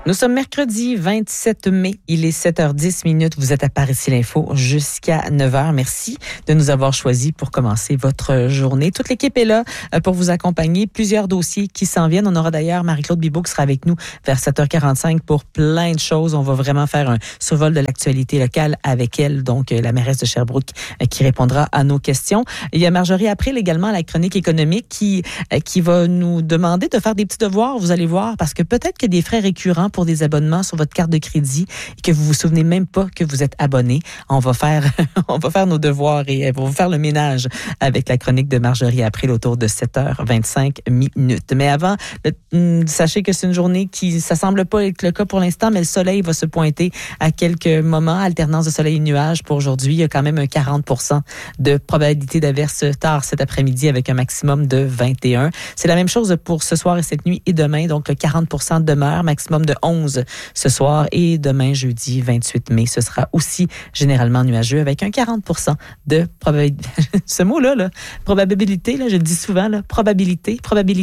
Nous sommes mercredi 27 mai. Il est 7h10. Vous êtes à Par-Ici l'Info jusqu'à 9h. Merci de nous avoir choisis pour commencer votre journée. Toute l'équipe est là pour vous accompagner. Plusieurs dossiers qui s'en viennent. On aura d'ailleurs Marie-Claude Bibeau qui sera avec nous vers 7h45 pour plein de choses. On va vraiment faire un survol de l'actualité locale avec elle, donc la mairesse de Sherbrooke qui répondra à nos questions. Il y a Marjorie April également à la chronique économique qui va nous demander de faire des petits devoirs. Vous allez voir, parce que peut-être que des frais récurrents pour des abonnements sur votre carte de crédit et que vous vous souvenez même pas que vous êtes abonné. On va faire nos devoirs et on va faire le ménage avec la chronique de Marjorie April autour de 7h25. Mais avant, sachez que c'est une journée ça semble pas être le cas pour l'instant, mais le soleil va se pointer à quelques moments. Alternance de soleil et nuages pour aujourd'hui. Il y a quand même un 40% de probabilité d'averse tard cet après-midi avec un maximum de 21. C'est la même chose pour ce soir et cette nuit et demain. Donc, le 40% demeure, maximum de 11 ce soir et demain, jeudi 28 mai. Ce sera aussi généralement nuageux avec un 40% de probabilité. Ce mot-là, probabilité, je le dis souvent, probabilité.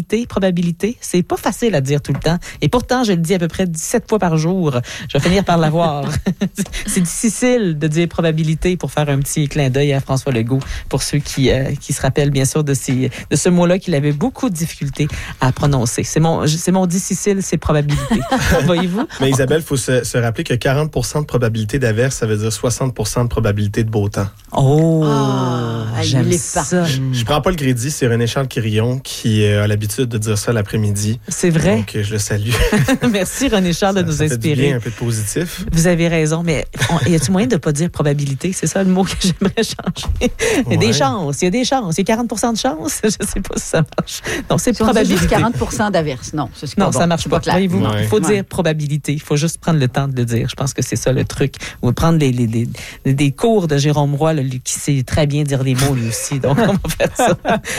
C'est pas facile à dire tout le temps. Et pourtant, je le dis à peu près 17 fois par jour. Je vais finir par l'avoir. C'est difficile de dire probabilité pour faire un petit clin d'œil à François Legault pour ceux qui se rappellent bien sûr de ce mot-là qu'il avait beaucoup de difficultés à prononcer. C'est mon difficile, c'est probabilité. Voyez-vous? Mais Isabelle, il faut se rappeler que 40% de probabilité d'averse, ça veut dire 60% de probabilité de beau temps. Oh, j'aime ça. Je prends pas le crédit, c'est René-Charles Quirillon qui a l'habitude de dire ça l'après-midi. C'est vrai? Donc, je le salue. Merci René-Charles de nous inspirer. Ça fait du bien, un peu de positif. Vous avez raison, mais y a-t-il moyen de pas dire probabilité? C'est ça le mot que j'aimerais changer. Il y a des chances, il y a 40% de chance. Je sais pas si ça marche. Non, c'est probabilité. Juste 40% d'averse. Non, ça marche pas. Voyez-vous, il faut dire probabilité. Il faut juste prendre le temps de le dire. Je pense que c'est ça le truc. Ou prendre des cours de Jérôme Roy, qui sait très bien dire les mots lui aussi. Donc, on va faire ça.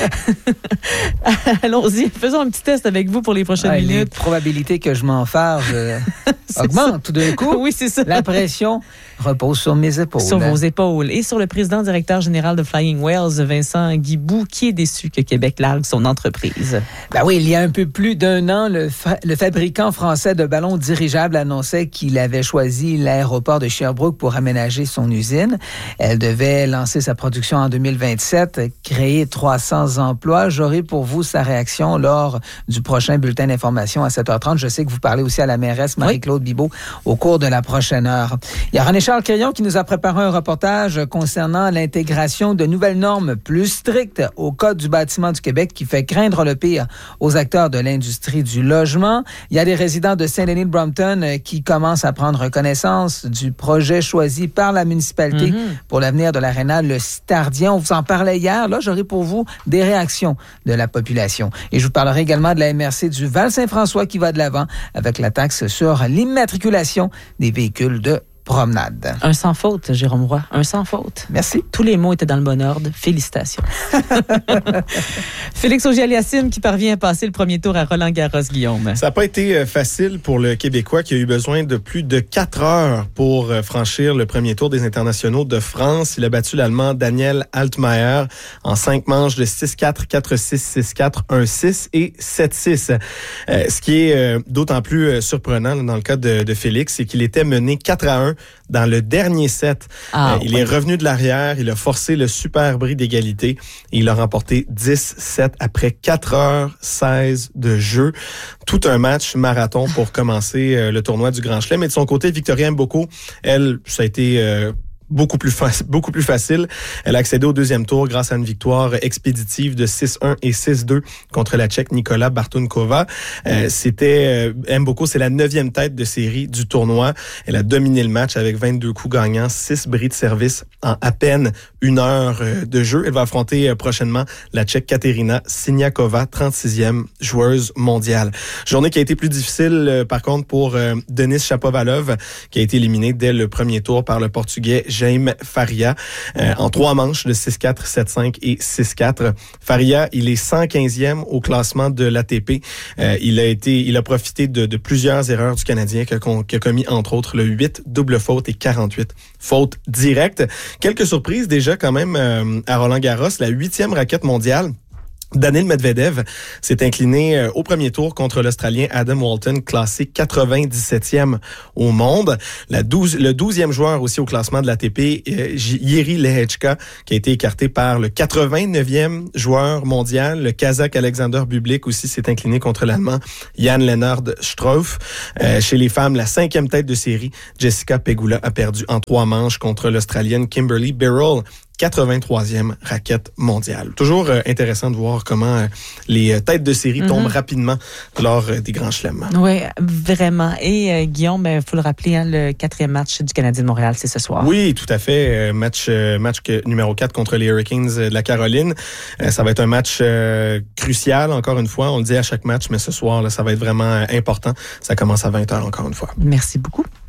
Allons-y. Faisons un petit test avec vous pour les prochaines minutes. Les probabilités que je m'enfarge augmentent tout d'un coup. Oui, c'est ça. La pression repose sur mes épaules. Sur vos épaules. Et sur le président directeur général de Flying Whales, Vincent Guibout, qui est déçu que Québec largue son entreprise. Ben oui, il y a un peu plus d'un an, le fabricant français de ballons dirigeables annonçait qu'il avait choisi l'aéroport de Sherbrooke pour aménager son usine. Elle devait lancer sa production en 2027, créer 300 emplois. J'aurai pour vous sa réaction lors du prochain bulletin d'information à 7h30. Je sais que vous parlez aussi à la mairesse Marie-Claude Bibeau au cours de la prochaine heure. Il y a René-Charles Quirillon qui nous a préparé un reportage concernant l'intégration de nouvelles normes plus strictes au Code du bâtiment du Québec qui fait craindre le pire aux acteurs de l'industrie du logement. Il y a des résidents de Saint-Denis-de-Brompton qui commencent à prendre connaissance du projet choisi par la municipalité pour l'avenir de l'aréna, le Citardien. On vous en parlait hier. Là, j'aurai pour vous des réactions de la population. Et je vous parlerai également de la MRC du Val-Saint-François qui va de l'avant avec la taxe sur l'immatriculation des véhicules de promenade. Un sans faute, Jérôme Roy. Un sans faute. Merci. Tous les mots étaient dans le bon ordre. Félicitations. Félix Auger-Aliassime qui parvient à passer le premier tour à Roland-Garros, Guillaume. Ça n'a pas été facile pour le Québécois qui a eu besoin de plus de 4 heures pour franchir le premier tour des internationaux de France. Il a battu l'Allemand Daniel Altmaier en 5 manches de 6-4, 4-6, 6-4, 1-6 et 7-6. Ce qui est d'autant plus surprenant dans le cas de Félix, c'est qu'il était mené 4-1 dans le dernier set. Il est revenu de l'arrière, il a forcé le super bris d'égalité et il a remporté 10-7 après 4h16 de jeu. Tout un match marathon pour commencer le tournoi du Grand Chelem. Mais de son côté, Victoria Mboko, elle, ça a été beaucoup plus facile. Elle a accédé au deuxième tour grâce à une victoire expéditive de 6-1 et 6-2 contre la Tchèque Nicola Bartunkova. Mboko, c'est la 9e tête de série du tournoi. Elle a dominé le match avec 22 coups gagnants, 6 bris de service en à peine 1 heure de jeu. Elle va affronter prochainement la Tchèque Katerina Siniakova, 36e joueuse mondiale. Journée qui a été plus difficile, par contre, pour Denis Shapovalov, qui a été éliminé dès le premier tour par le Portugais Jaime Faria en 3 manches de 6-4, 7-5 et 6-4. Faria, il est 115e au classement de l'ATP. Il a profité de plusieurs erreurs du Canadien qui a commis entre autres le 8 double faute et 48 fautes directes. Quelques surprises déjà quand même à Roland-Garros, la 8e raquette mondiale. Daniil Medvedev s'est incliné au premier tour contre l'Australien Adam Walton, classé 97e au monde. Le 12e joueur aussi au classement de l'ATP, Jiří Lehečka, qui a été écarté par le 89e joueur mondial. Le Kazakh Alexander Bublik aussi s'est incliné contre l'Allemand Jan-Lennard Struff. Chez les femmes, la 5e tête de série, Jessica Pegula, a perdu en 3 manches contre l'Australienne Kimberly Birrell, 83e raquette mondiale. Toujours intéressant de voir comment les têtes de série tombent rapidement lors des grands chelems. Oui, vraiment. Et Guillaume, il faut le rappeler, hein, le 4e match du Canadien de Montréal, c'est ce soir. Oui, tout à fait. Match numéro 4 contre les Hurricanes de la Caroline. Ça va être un match crucial, encore une fois. On le dit à chaque match, mais ce soir, là, ça va être vraiment important. Ça commence à 20h, encore une fois. Merci beaucoup.